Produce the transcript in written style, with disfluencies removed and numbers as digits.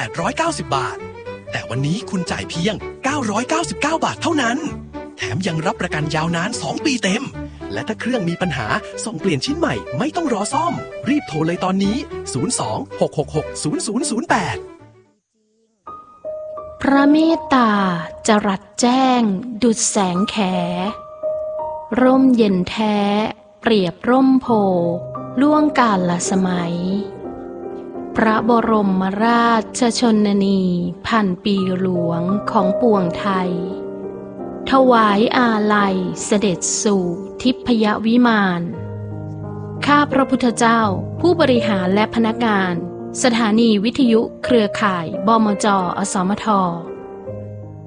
890 บาทแต่วันนี้คุณจ่ายเพียง999 บาทเท่านั้นแถมยังรับประกันยาวนาน2 ปีเต็มและถ้าเครื่องมีปัญหาส่งเปลี่ยนชิ้นใหม่ไม่ต้องรอซ่อมรีบโทรเลยตอนนี้02-666-0008 พระเมตตาจรัสแจ้งดุจแสงแขร่มเย็นแท้เปรียบร่มโพล่วงกาลสมัยพระบรมราชชนนีพันปีหลวงของปวงไทยถวายอาลัยเสด็จสู่ทิพยวิมานข้าพระพุทธเจ้าผู้บริหารและพนักงานสถานีวิทยุเครือข่ายบมจ.อสมท